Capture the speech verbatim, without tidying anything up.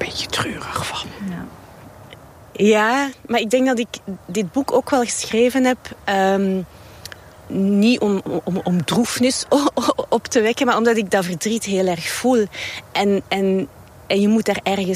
beetje treurig van. Ja. Ja, maar ik denk dat ik dit boek ook wel geschreven heb... Um, niet om, om, om droefnis op te wekken, maar omdat ik dat verdriet heel erg voel. En, en, en je moet daar ergens